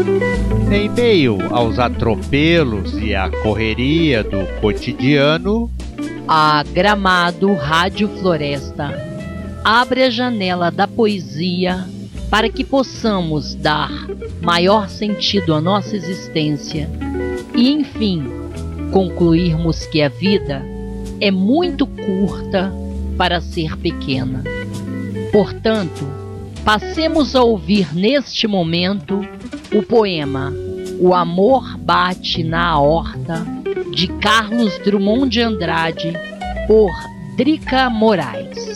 Em meio aos atropelos e à correria do cotidiano, a Gramado Rádio Floresta abre a janela da poesia para que possamos dar maior sentido à nossa existência e, enfim, concluirmos que a vida é muito curta para ser pequena. Portanto, passemos a ouvir neste momento o poema O Amor Bate na Aorta, de Carlos Drummond de Andrade, por Drica Moraes.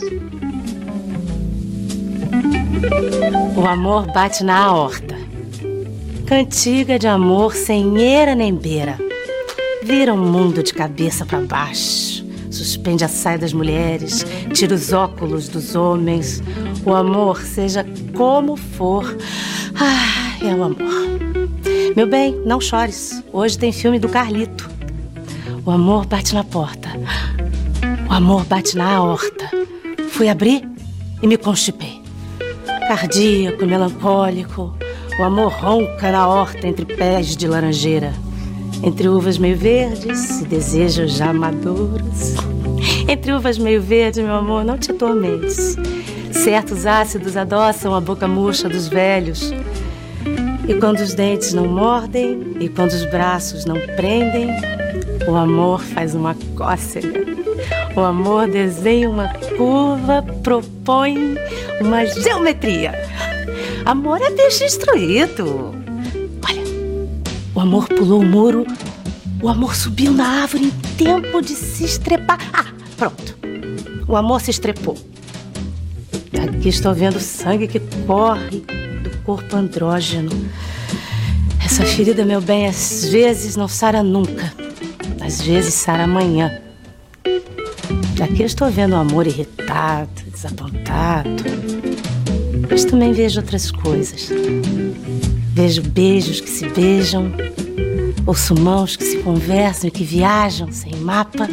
O amor bate na aorta, cantiga de amor sem eira nem beira. Vira o mundo de cabeça para baixo, suspende a saia das mulheres, tira os óculos dos homens. O amor, seja como for, é o amor. Meu bem, não chores, hoje tem filme do Carlito. O amor bate na porta, o amor bate na aorta. Fui abrir e me constipei. Cardíaco, melancólico, o amor ronca na horta entre pés de laranjeira, entre uvas meio verdes e desejos já maduros. Entre uvas meio verdes, meu amor, não te atormentes. Certos ácidos adoçam a boca murcha dos velhos. E quando os dentes não mordem e quando os braços não prendem, o amor faz uma cócega. O amor desenha uma curva, propõe uma geometria. Amor é peixe instruído. Olha, o amor pulou o muro, o amor subiu na árvore em tempo de se estrepar. Pronto. O amor se estrepou. Aqui estou vendo o sangue que corre do corpo andrógeno. Essa ferida, meu bem, às vezes não sara nunca. Às vezes sara amanhã. Aqui eu estou vendo o amor irritado, desapontado. Mas também vejo outras coisas. Vejo beijos que se beijam, ouço mãos que se conversam e que viajam sem mapa.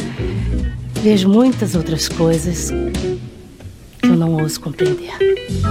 Vejo muitas outras coisas que eu não ouso compreender.